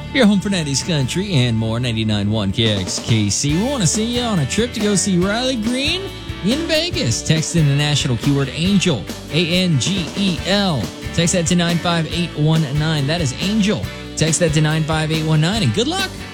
Your home for 90s country and more, 99.1 KXKC. We want to see you on a trip to go see Riley Green in Vegas. Text in the national keyword ANGEL, ANGEL. Text that to 95819. That is ANGEL. Text that to 95819 and good luck.